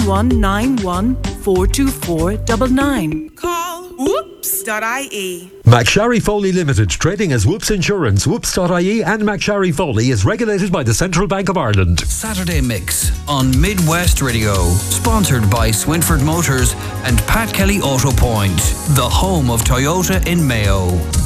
0191 424 99. Call whoops.ie. McSharry Foley Limited, trading as Whoops Insurance, whoops.ie and McSharry Foley is regulated by the Central Bank of Ireland. Saturday Mix on Midwest Radio, sponsored by Swinford Motors and Pat Kelly Auto Point, the home of Toyota in Mayo.